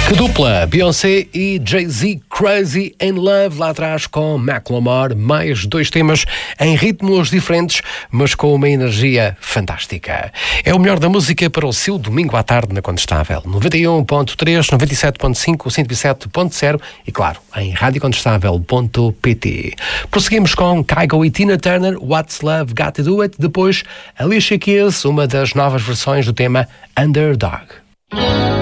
Que dupla, Beyoncé e Jay-Z, Crazy in Love, lá atrás com Macklemore, mais dois temas em ritmos diferentes, mas com uma energia fantástica. É o melhor da música para o seu domingo à tarde na Condestável. 91.3, 97.5, 107.0 e, claro, em radiocondestável.pt. Prosseguimos com Kygo e Tina Turner, What's Love Got to Do It, depois Alicia Keys, uma das novas versões do tema Underdog.